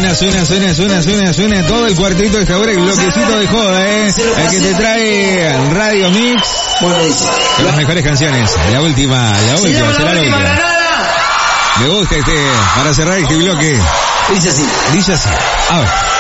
Suena todo el cuartito de esta hora, el bloquecito de joda, el que te trae Radio Mix con las mejores canciones. La última, será la última. Me gusta para cerrar este bloque. Dice así. A ver.